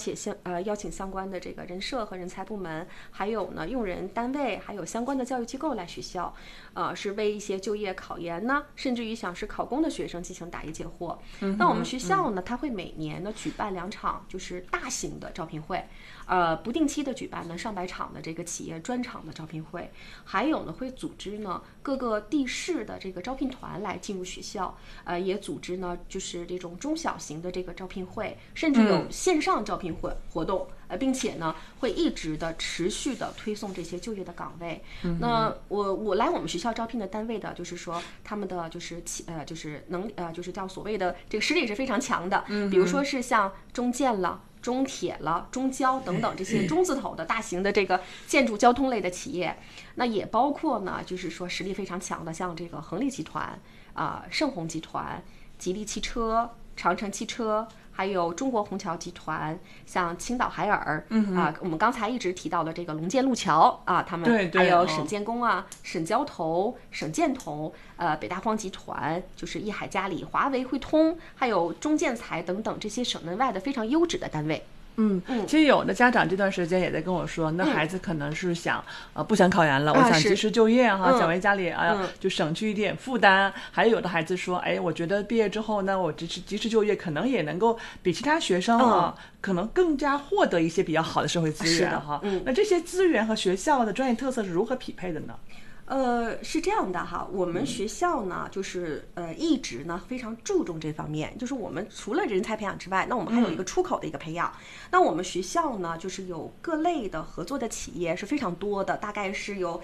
邀请相关的这个人社和人才部门，还有呢用人单位，还有相关的教育机构来学校，是为一些就业考研呢，甚至于想是考公的学生进行答疑解惑。那我们学校呢，它会每年呢举办2场就是大型的招聘会，不定期的举办呢上百场的这个企业专场的招聘会，还有呢会组织呢各个地市的这个招聘团来进入学校，也组织呢就是这种中小型的这个招聘会，甚至有线上招聘活动，并且呢会一直的持续的推送这些就业的岗位。那我来我们学校招聘的单位的，就是说他们的就是就是叫所谓的这个实力是非常强的，比如说是像中建了、中铁了、中交等等这些中字头的大型的这个建筑交通类的企业，那也包括呢就是说实力非常强的，像这个恒力集团盛虹集团、吉利汽车、长城汽车，还有中国虹桥集团，像青岛海尔，我们刚才一直提到的这个龙建路桥他们还有省建工省交投、省建投，北大荒集团，就是益海嘉里、华为汇通，还有中建材等等这些省内外的非常优质的单位。 其实有的家长这段时间也在跟我说，那孩子可能是想不想考研了，我想及时就业想为家里就省去一点负担。还有的孩子说，我觉得毕业之后呢，我及时就业可能也能够比其他学生可能更加获得一些比较好的社会资源那这些资源和学校的专业特色是如何匹配的呢？ 是这样的我们学校呢，就是一直呢非常注重这方面，就是我们除了人才培养之外，那我们还有一个出口的一个培养。那我们学校呢，就是有各类的合作的企业是非常多的，大概是有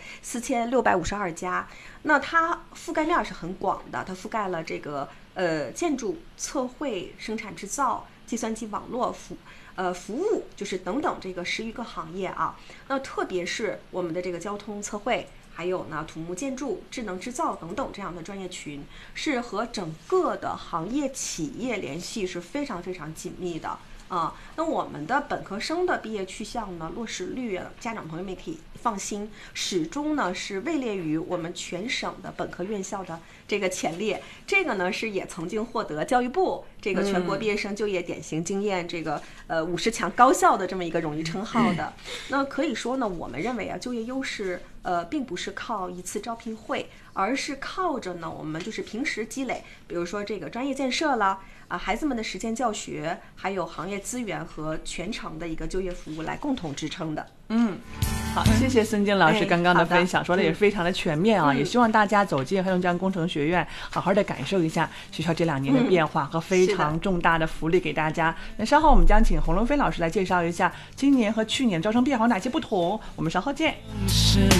4652家。那它覆盖面是很广的，它覆盖了这个建筑、测绘、生产制造、计算机网络服务，就是等等这个10余个行业那特别是我们的这个交通测绘，还有呢土木建筑、智能制造等等这样的专业群，是和整个的行业企业联系是非常非常紧密的那我们的本科生的毕业去向呢，落实率家长朋友们可以放心，始终呢是位列于我们全省的本科院校的这个前列。这个呢是也曾经获得教育部这个全国毕业生就业典型经验这个50强高校的这么一个荣誉称号的。那可以说呢，我们认为就业优势并不是靠一次招聘会，而是靠着呢我们就是平时积累，比如说这个专业建设了孩子们的实践教学，还有行业资源和全程的一个就业服务来共同支撑的。 好，谢谢孙静老师刚刚的分享，说的也非常的全面也希望大家走进黑龙江工程学院，好好的感受一下学校这2年的变化和非常重大的福利给大家。那稍后我们将请洪龙飞老师来介绍一下今年和去年招生变化哪些不同，我们稍后见。